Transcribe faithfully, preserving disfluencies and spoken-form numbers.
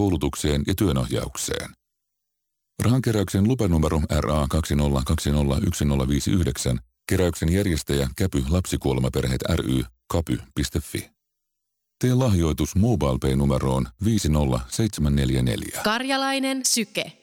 koulutukseen ja työnohjaukseen. Rahankeräyksen lupanumero R A kaksi nolla kaksi nolla yksi nolla viisi yhdeksän, keräyksen järjestäjä Käpy Lapsikuolemaperheet ry, kapy piste fi. Tee lahjoitus MobilePay-numeroon viisi nolla seitsemän neljä neljä. Karjalainen Syke.